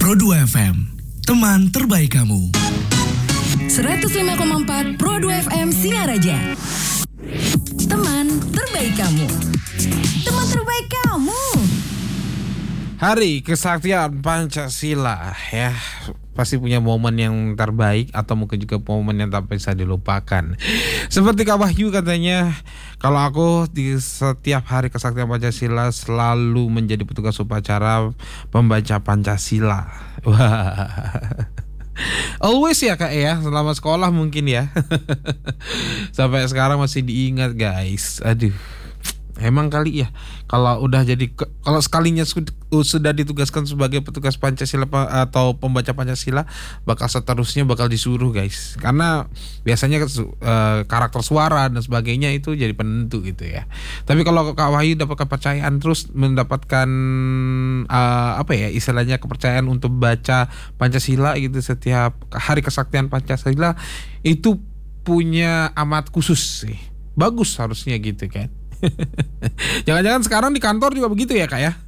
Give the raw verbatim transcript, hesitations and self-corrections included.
Pro dua F M, teman terbaik kamu. seratus lima koma empat Pro dua F M Singaraja. Teman terbaik kamu. Teman terbaik kamu. Hari Kesaktian Pancasila ya, pasti punya momen yang terbaik atau mungkin juga momen yang tak bisa dilupakan. Seperti Kak Wahyu katanya, kalau aku di setiap hari Kesaktian Pancasila selalu menjadi petugas upacara pembaca Pancasila. Wah. Always ya Kak ya, selama sekolah mungkin ya. Sampai sekarang masih diingat guys. Aduh. Emang kali ya, kalau udah jadi kalau sekalinya sudah ditugaskan sebagai petugas Pancasila atau pembaca Pancasila, bakal seterusnya bakal disuruh guys. Karena biasanya uh, karakter suara dan sebagainya itu jadi penentu gitu ya. Tapi kalau Kak Wahyu dapat kepercayaan terus mendapatkan uh, apa ya istilahnya kepercayaan untuk baca Pancasila gitu setiap hari Kesaktian Pancasila, itu punya amat khusus sih. Bagus harusnya gitu kan. Jangan-jangan sekarang di kantor juga begitu ya Kak ya?